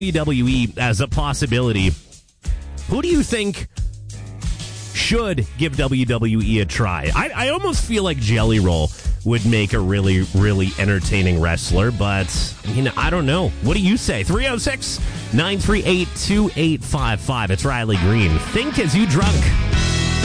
WWE as a possibility. Who do you think should give WWE a try? I almost feel like Jelly Roll would make a really, really entertaining wrestler, but I don't know. What do you say? 306-938-2855. It's Riley Green. Think as you drunk.